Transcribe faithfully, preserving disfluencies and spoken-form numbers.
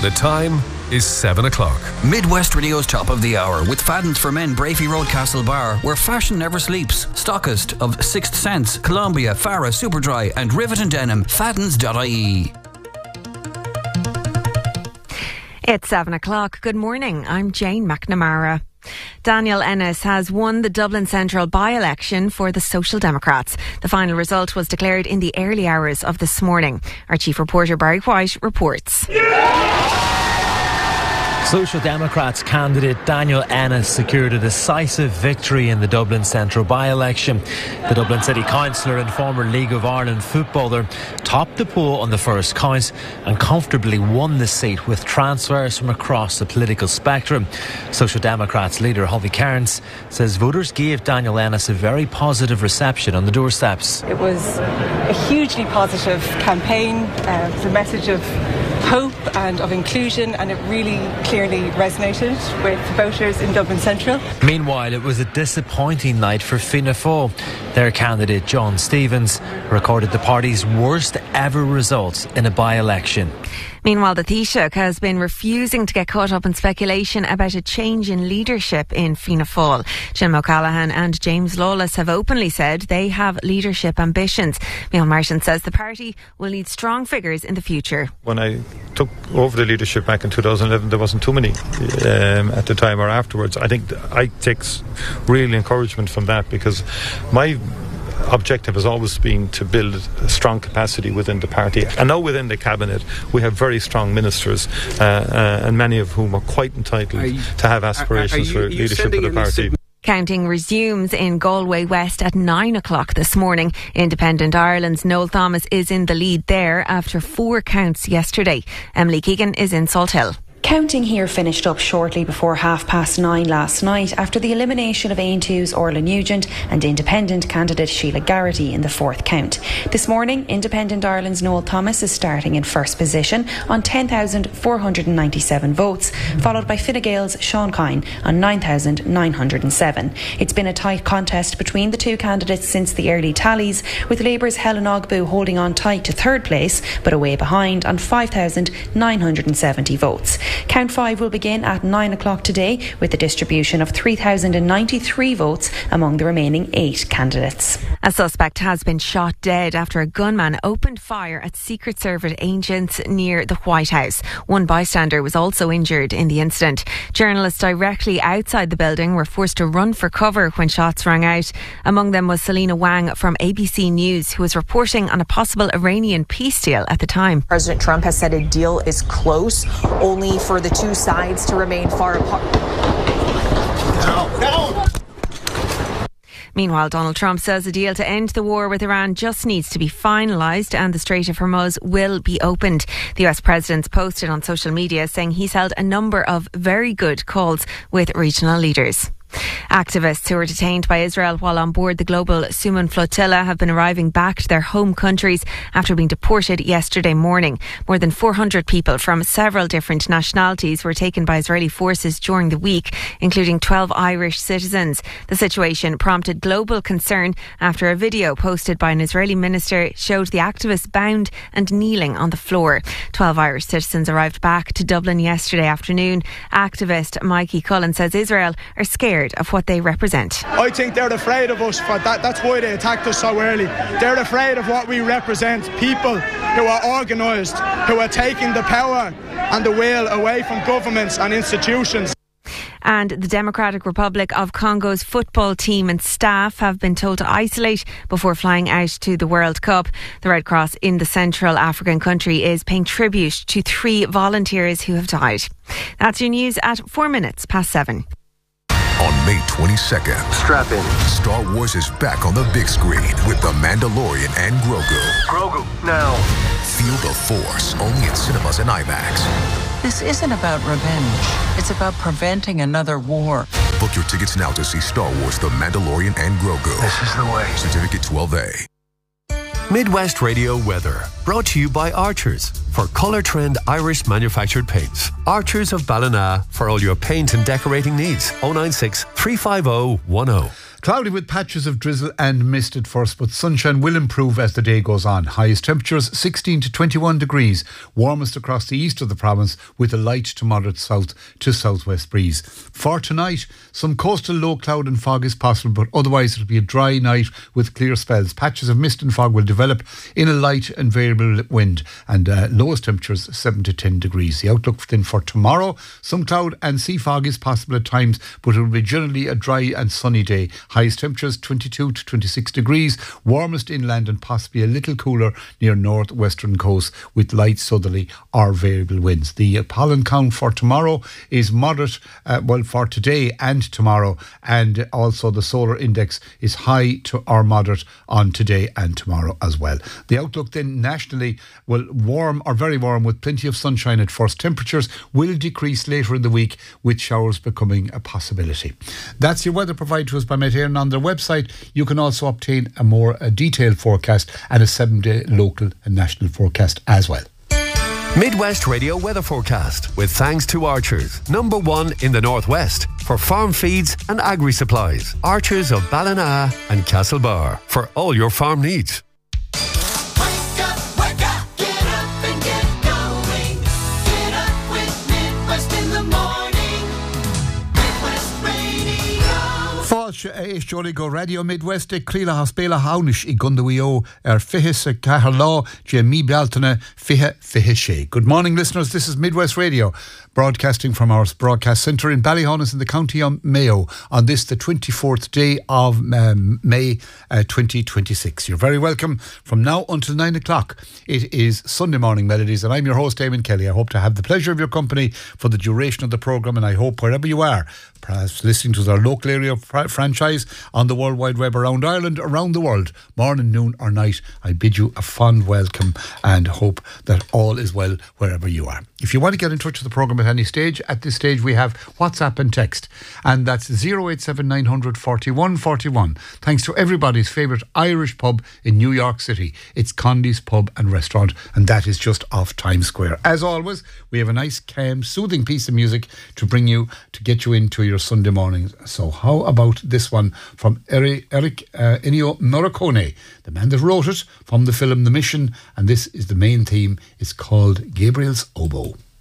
The time is seven o'clock. Midwest Radio's top of the hour with Fadden's for Men, Brafey Road, Castle Bar, where fashion never sleeps. Stockist of Sixth Sense, Columbia, Farah, Superdry and Rivet and Denim. Faddens dot I E. It's seven o'clock. Good morning. I'm Jane McNamara. Daniel Ennis has won the Dublin Central by-election for the Social Democrats. The final result was declared in the early hours of this morning. Our chief reporter Barry White reports. Social Democrats candidate Daniel Ennis secured a decisive victory in the Dublin Central by-election. The Dublin City Councillor and former League of Ireland footballer topped the poll on the first count and comfortably won the seat with transfers from across the political spectrum. Social Democrats leader Hovey Kearns says voters gave Daniel Ennis a very positive reception on the doorsteps. It was a hugely positive campaign. Uh, it was a message of hope and of inclusion, and it really clearly resonated with voters in Dublin Central. Meanwhile, it was a disappointing night for Fianna Fáil. Their candidate John Stevens recorded the party's worst ever results in a by-election. Meanwhile, the Taoiseach has been refusing to get caught up in speculation about a change in leadership in Fianna Fáil. Jim O'Callaghan and James Lawless have openly said they have leadership ambitions. Micheál Martin says the party will need strong figures in the future. When I took over the leadership back in two thousand eleven, there wasn't too many um, at the time or afterwards. I think I take real encouragement from that, because my objective has always been to build a strong capacity within the party. And now within the cabinet we have very strong ministers, uh, uh, and many of whom are quite entitled you, to have aspirations are, are you, for leadership of the party. Counting resumes in Galway West at nine o'clock this morning. Independent Ireland's Noel Thomas is in the lead there after four counts yesterday. Emily Keegan is in Salt Hill. Counting here finished up shortly before half past nine last night after the elimination of Aontú's Orla Nugent and independent candidate Sheila Garrity in the fourth count. This morning, Independent Ireland's Noel Thomas is starting in first position on ten thousand four hundred ninety-seven votes, followed by Fine Gael's Sean Kine on nine thousand nine hundred seven. It's been a tight contest between the two candidates since the early tallies, with Labour's Helen Ogbu holding on tight to third place, but away behind on five thousand nine hundred seventy votes. Count five will begin at nine o'clock today with the distribution of three thousand ninety-three votes among the remaining eight candidates. A suspect has been shot dead after a gunman opened fire at Secret Service agents near the White House. One bystander was also injured in the incident. Journalists directly outside the building were forced to run for cover when shots rang out. Among them was Selena Wang from A B C News, who was reporting on a possible Iranian peace deal at the time. President Trump has said a deal is close, only for the two sides to remain far apart. No, no. Meanwhile, Donald Trump says a deal to end the war with Iran just needs to be finalised and the Strait of Hormuz will be opened. The U S president's posted on social media saying he's held a number of very good calls with regional leaders. Activists who were detained by Israel while on board the global Suman flotilla have been arriving back to their home countries after being deported yesterday morning. More than four hundred people from several different nationalities were taken by Israeli forces during the week, including twelve Irish citizens. The situation prompted global concern after a video posted by an Israeli minister showed the activists bound and kneeling on the floor. twelve Irish citizens arrived back to Dublin yesterday afternoon. Activist Mikey Cullen says Israel are scared of what they represent. I think they're afraid of us for that. That's why they attacked us so early. They're afraid of what we represent. People who are organised, who are taking the power and the will away from governments and institutions. And the Democratic Republic of Congo's football team and staff have been told to isolate before flying out to the World Cup. The Red Cross in the Central African country is paying tribute to three volunteers who have died. That's your news at four minutes past seven. On May twenty-second, strap in. Star Wars is back on the big screen with The Mandalorian and Grogu. Grogu, now. Feel the Force, only in cinemas and IMAX. This isn't about revenge. It's about preventing another war. Book your tickets now to see Star Wars The Mandalorian and Grogu. This is the way. Certificate twelve A. Midwest Radio weather, brought to you by Archers for Colour Trend Irish manufactured paints. Archers of Ballina for all your paint and decorating needs. oh nine six, three five oh, one oh. Cloudy with patches of drizzle and mist at first, but sunshine will improve as the day goes on. Highest temperatures sixteen to twenty-one degrees, warmest across the east of the province with a light to moderate south to southwest breeze. For tonight, some coastal low cloud and fog is possible, but otherwise it'll be a dry night with clear spells. Patches of mist and fog will develop in a light and variable wind, and uh, lowest temperatures seven to ten degrees. The outlook then for tomorrow, some cloud and sea fog is possible at times, but it will be generally a dry and sunny day. Highest temperatures twenty-two to twenty-six degrees, warmest inland and possibly a little cooler near northwestern coast with light southerly or variable winds. The pollen count for tomorrow is moderate, uh, well for today and tomorrow, and also the solar index is high to or moderate on today and tomorrow as well. The outlook then nationally, well, warm or very warm with plenty of sunshine at first. Temperatures will decrease later in the week with showers becoming a possibility. That's your weather provided to us by Met Éireann. On their website, you can also obtain a more a detailed forecast and a seven-day local and national forecast as well. Midwest Radio Weather Forecast with thanks to Archers, number one in the Northwest for farm feeds and agri-supplies. Archers of Ballina and Castlebar for all your farm needs. Is Jolly Go Radio Midwest Crila Hospela Haunish I Gundawio Er Fihis Caharlaw Jamie Baltana Fihe Fihishe. Good morning, listeners. This is Midwest Radio, broadcasting from our broadcast centre in Ballyhonus in the county of Mayo on this, the twenty-fourth day of um, May uh, twenty twenty-six. You're very welcome from now until nine o'clock. It is Sunday Morning Melodies, and I'm your host, Eamon Kelly. I hope to have the pleasure of your company for the duration of the programme, and I hope wherever you are, perhaps listening to our local area fr- franchise on the World Wide Web around Ireland, around the world, morning, noon or night, I bid you a fond welcome and hope that all is well wherever you are. If you want to get in touch with the programme at any stage, at this stage we have WhatsApp and text, and that's zero eight seven nine hundred forty-one forty-one. Thanks to everybody's favourite Irish pub in New York City. It's Condi's Pub and Restaurant, and that is just off Times Square. As always, we have a nice, calm, soothing piece of music to bring you, to get you into your Sunday mornings. So how about this one from Eric, Eric uh, Ennio Morricone, the man that wrote it from the film The Mission, and this is the main theme. It's called Gabriel's Oboe.